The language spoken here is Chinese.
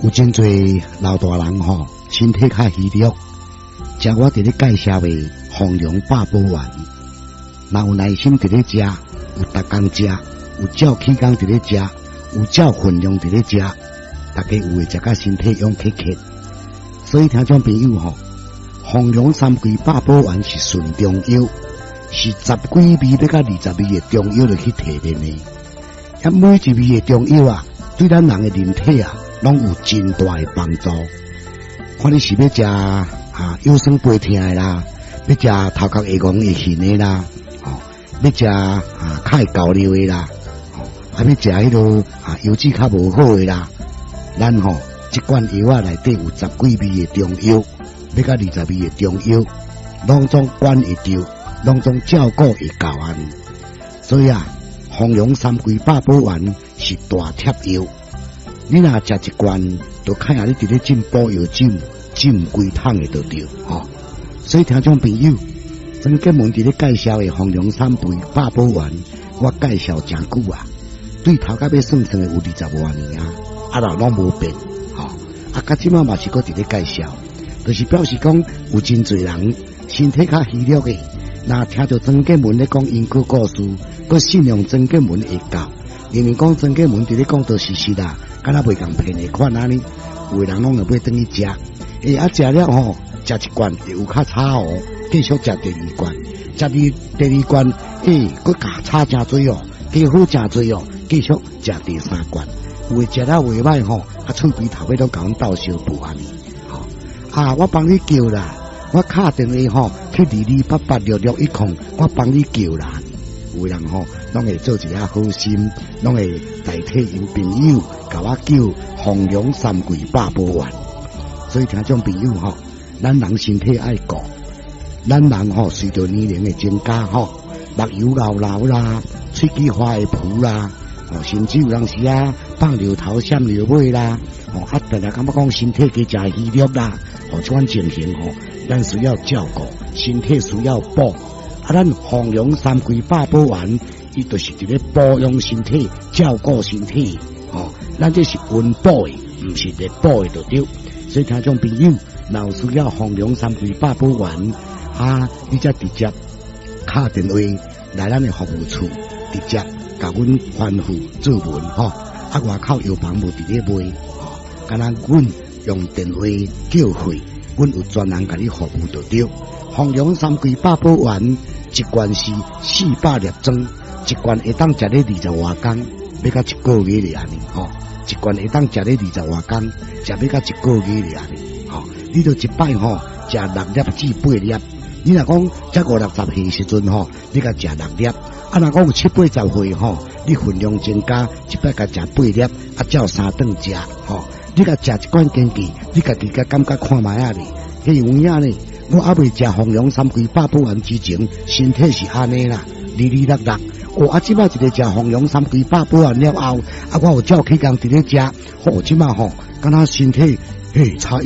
有真侪老大人吼，身体较虚弱，食我伫咧介绍的丰荣百宝丸，若有耐心伫咧食，有逐工食，有照起工伫咧食，有照分量伫咧食，大家有会食甲身体勇气气。所以听众朋友吼，丰荣三桂百宝丸是纯中药，是10几味要到20味的中药就去提炼的。啊，每一味的中药啊，对咱人的人体啊，拢有真大的帮助。看你是要食腰酸背痛的啦，要食头壳会戆会晕的啦，要食较会交流的啦，要食迄个油脂较无好的啦，咱一罐药啊内底有10几味的中药，要到20味的中药，拢总管会着，拢总照顾会到安尼。所以丰荣三桂百宝丸是大贴药，你若食一罐，就看下你伫咧进补药浸规桶的就对所以听众朋友，曾建文伫咧介绍的丰荣三桂百宝丸，我介绍真久对头甲要算算的有20多年拢无变到即马嘛是搁伫咧介绍，就是表示讲有真侪人身体较虚弱的，那听到曾建文咧讲因果故事，搁信用曾建文会教，明明讲曾建文伫咧讲道事实敢若袂共骗的款安尼，有的人拢会买转去食，食了食一罐会有较差继续食第二罐，食第二罐搁加差真多加好真多继续食第3罐，有的食了袂歹喙边头尾都甲阮斗相补安尼我帮你叫啦，我敲电话去22886610，我帮你叫啦。有人拢会做一下好心，拢会代替因朋友甲我叫丰荣三桂百宝丸。所以听众朋友咱人身体爱顾，咱人随着年龄的增加目睭老啦，喙齿花会浮啦，甚至有人时放尿头闪尿尾啦，突然感觉讲身体加真虚弱啦，这款情形咱需要照顾，身体需要补。咱丰荣三桂百宝丸，伊就是伫咧保养身体、照顾身体咱这是温补的，唔是热补的就对。所以听众朋友，若有需要丰荣三桂百宝丸你则直接敲电话来咱的服务处，直接甲阮吩咐做文外口药房无伫咧卖敢若阮用电话叫货，阮有专人甲你服务就对。丰荣三桂百宝丸一罐是400粒装，一罐会当食咧20多天，要到1个月咧安尼一罐会当食咧20多天，食要到1个月咧安尼你就一摆食6粒至8粒。你若讲才50-60岁时阵你甲食6粒，若讲有70-80岁你分量增加，一摆甲食8粒，照3顿食你甲食一罐坚记，你家己甲感觉看卖咧，有影咧。我未食丰荣三桂百宝丸之前，身体是安尼啦，即摆一个食丰荣三桂百宝丸了后，我有照起工伫咧食，即摆敢若身体差